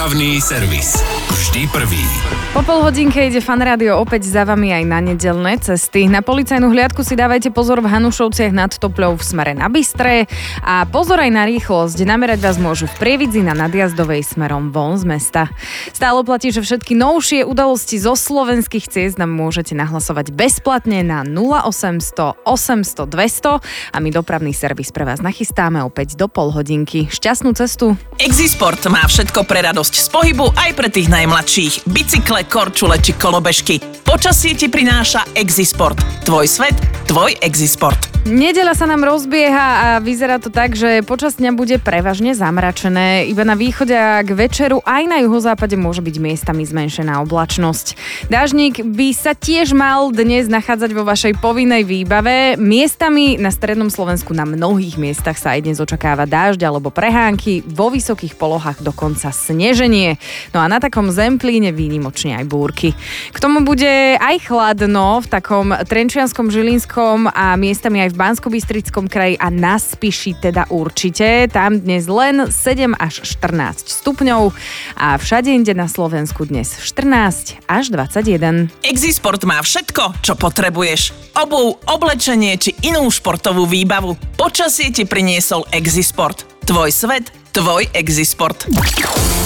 Dopravný servis. Vždy prvý. Po pol hodinke ide Fan Rádio opäť za vami aj na nedeľné cesty. Na policajnú hliadku si dávajte pozor v Hanušovciach nad Topľou v smere na Bystré a pozor aj na rýchlosť. Namerať vás môžu v Prievidzi na nadjazdovej smerom von z mesta. Stále platí, že všetky novšie udalosti zo slovenských ciest nám môžete nahlasovať bezplatne na 0800 800 200 a my dopravný servis pre vás nachystáme opäť do pol hodinky. Šťastnú cestu. Exisport má všetko pre radosť z pohybu aj pre tých najmladších. Bicykle, korčule či kolobežky. Počasie ti prináša Exisport. Tvoj svet, tvoj Exisport. Nedeľa sa nám rozbieha a vyzerá to tak, že počas dňa bude prevažne zamračené. Iba na východe a k večeru aj na juhozápade môže byť miestami zmenšená oblačnosť. Dážnik by sa tiež mal dnes nachádzať vo vašej povinnej výbave. Miestami na strednom Slovensku na mnohých miestach sa aj dnes očakáva dážď alebo prehánky, vo vysokých polohách dokonca sneženie. No a na takom zemplíne výnimočne aj búrky. K tomu bude aj chladno v takom Trenčianskom, Žilinskom a miestami aj v Banskobystrickom kraji a na Spiši teda určite. Tam dnes len 7 až 14 stupňov a všade inde na Slovensku dnes 14 až 21. Exisport má všetko, čo potrebuješ. Obuv, oblečenie či inú športovú výbavu. Počasie ti priniesol Exisport. Tvoj svet, tvoj Exisport.